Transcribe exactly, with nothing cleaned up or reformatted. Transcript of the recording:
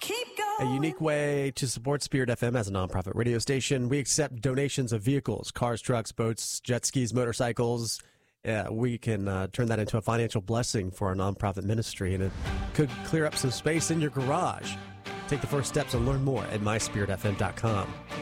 keep going. A unique way to support Spirit F M as a nonprofit radio station. We accept donations of vehicles, cars, trucks, boats, jet skis, motorcycles. Uh, we can uh, turn that into a financial blessing for our nonprofit ministry, and it could clear up some space in your garage. Take the first steps and learn more at my spirit f m dot com.